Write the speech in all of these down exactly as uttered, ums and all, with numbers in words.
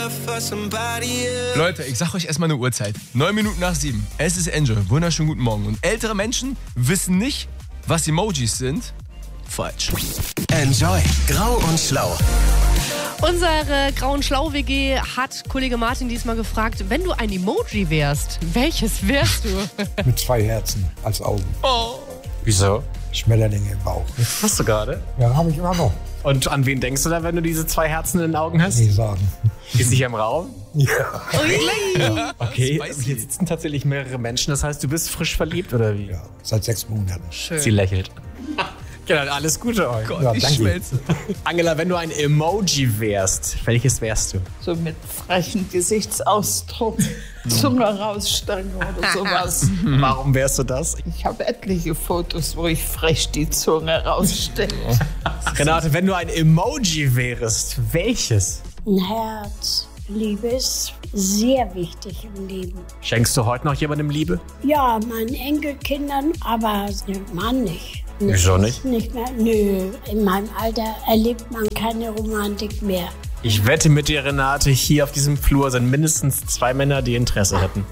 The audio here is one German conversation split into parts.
Leute, ich sag euch erstmal eine Uhrzeit. Neun Minuten nach sieben. Es ist Enjoy. Wunderschönen guten Morgen. Und ältere Menschen wissen nicht, was Emojis sind. Falsch. Enjoy. Grau und Schlau. Unsere Grau- und Schlau-W G hat Kollege Martin diesmal gefragt, wenn du ein Emoji wärst, welches wärst du? Mit zwei Herzen als Augen. Oh. Wieso? Schmetterlinge im Bauch. Hast du gerade? Ja, habe ich immer noch. Und an wen denkst du da, wenn du diese zwei Herzen in den Augen hast? Nie sagen. Ist sie hier im Raum? Ja. Okay, Spicy. hier sitzen tatsächlich mehrere Menschen. Das heißt, du bist frisch verliebt, oder wie? Ja, seit sechs Monaten. Sie lächelt. Genau, alles Gute euch. Gott, Ja, ich danke. schmelze. Angela, wenn du ein Emoji wärst, welches wärst du? So mit frechen Gesichtsausdruck, Zunge rausstrecken oder sowas. Warum wärst du das? Ich habe etliche Fotos, wo ich frech die Zunge rausstecke. Renate, wenn du ein Emoji wärst, welches? Ein Herz. Liebe ist sehr wichtig im Leben. Schenkst du heute noch jemandem Liebe? Ja, meinen Enkelkindern, aber dem Mann nicht. Wieso nicht? Nicht mehr. Nö, in meinem Alter erlebt man keine Romantik mehr. Ich wette mit dir, Renate, hier auf diesem Flur sind mindestens zwei Männer, die Interesse hätten.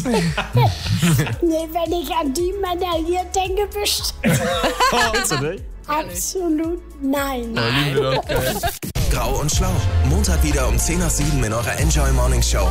Nee, wenn ich an die Männer hier denke, bestimmt. Willst du nicht? Absolut nein. Grau und Schlau. Montag wieder um zehn nach sieben in eurer Enjoy Morning Show.